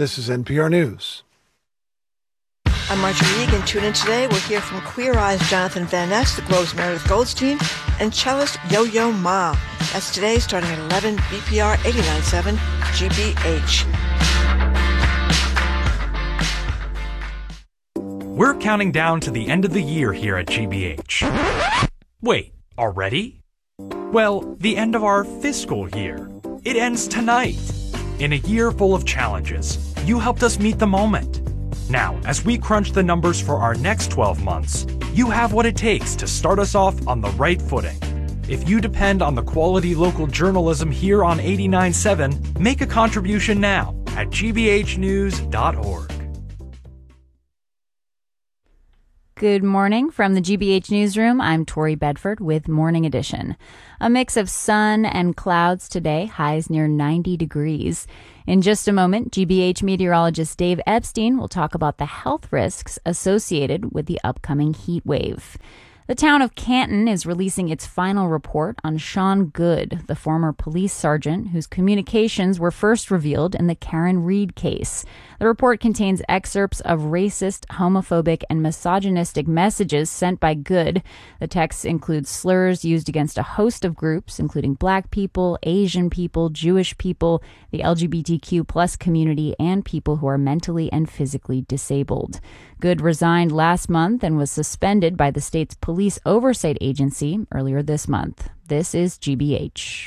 This is NPR News. I'm Marjorie Egan. Tune in today. We'll hear from Queer Eye's Jonathan Van Ness, the Globe's Meredith Goldstein, and cellist Yo-Yo Ma. That's today, starting at 11, BPR 89.7 GBH. We're counting down to the end of the year here at GBH. Wait, already? Well, the end of our fiscal year. It ends tonight. In a year full of challenges, you helped us meet the moment. Now, as we crunch the numbers for our next 12 months, you have what it takes to start us off on the right footing. If you depend on the quality local journalism here on 89.7, make a contribution now at gbhnews.org. Good morning from the GBH Newsroom. I'm Tori Bedford with Morning Edition. A mix of sun and clouds today, highs near 90 degrees. In just a moment, GBH meteorologist Dave Epstein will talk about the health risks associated with the upcoming heat wave. The town of Canton is releasing its final report on Sean Good, the former police sergeant whose communications were first revealed in the Karen Reed case. The report contains excerpts of racist, homophobic, and misogynistic messages sent by Good. The text includes slurs used against a host of groups, including Black people, Asian people, Jewish people, the LGBTQ plus community, and people who are mentally and physically disabled. Good resigned last month and was suspended by the state's police oversight agency earlier this month. This is GBH.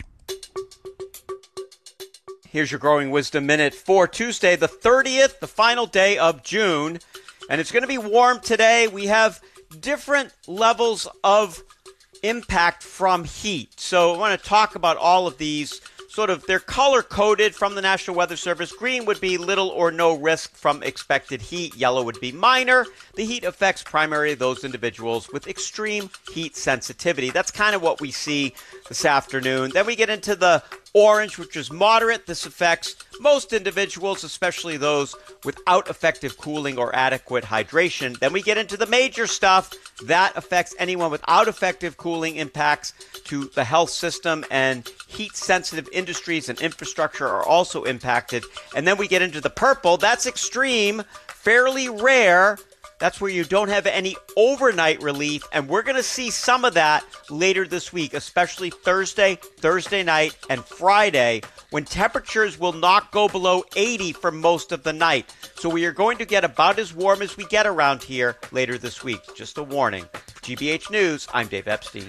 Here's your Growing Wisdom Minute for Tuesday, the 30th, the final day of June. And it's going to be warm today. We have different levels of impact from heat. So I want to talk about all of these. They're color-coded from the National Weather Service. Green would be little or no risk from expected heat. Yellow would be minor. The heat affects primarily those individuals with extreme heat sensitivity. That's kind of what we see this afternoon. Then we get into the orange, which is moderate. This affects most individuals, especially those without effective cooling or adequate hydration. Then we get into the major stuff. That affects anyone without effective cooling. Impacts to the health system, and heat-sensitive industries and infrastructure are also impacted. And then we get into the purple. That's extreme, fairly rare. That's where you don't have any overnight relief, and we're going to see some of that later this week, especially Thursday night, and Friday, when temperatures will not go below 80 for most of the night. So we are going to get about as warm as we get around here later this week. Just a warning. For GBH News, I'm Dave Epstein.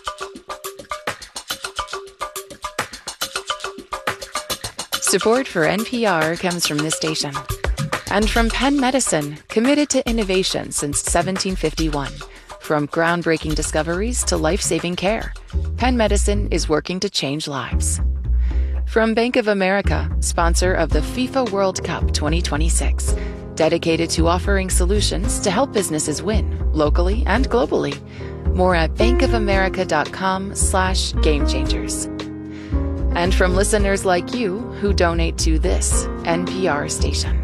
Support for NPR comes from this station. And from Penn Medicine, committed to innovation since 1751. From groundbreaking discoveries to life-saving care, Penn Medicine is working to change lives. From Bank of America, sponsor of the FIFA World Cup 2026, dedicated to offering solutions to help businesses win, locally and globally. More at bankofamerica.com/gamechangers. And from listeners like you who donate to this NPR station.